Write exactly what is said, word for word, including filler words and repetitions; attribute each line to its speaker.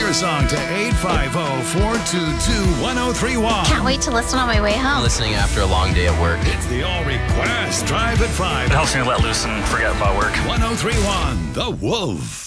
Speaker 1: your song to eight five zero, four two two, one zero three one.
Speaker 2: Can't wait to listen on my way home.
Speaker 3: Listening after a long day at work.
Speaker 1: It's the All Request Drive at five.
Speaker 4: It helps me let loose and forget about work.
Speaker 1: one zero three one, The Wolf.